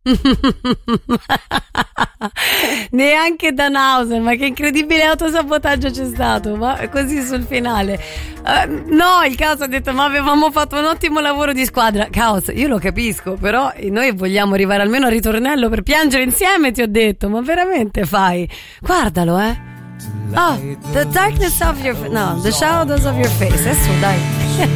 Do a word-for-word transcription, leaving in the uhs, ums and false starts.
Neanche Danhausen, ma che incredibile autosabotaggio c'è stato, ma così sul finale. Uh, no, il Caos ha detto ma avevamo fatto un ottimo lavoro di squadra. Caos, io lo capisco, però noi vogliamo arrivare almeno al ritornello per piangere insieme, ti ho detto, ma veramente fai? Guardalo, eh. Oh, the darkness of your face. No, the shadows of your face. Adesso dai.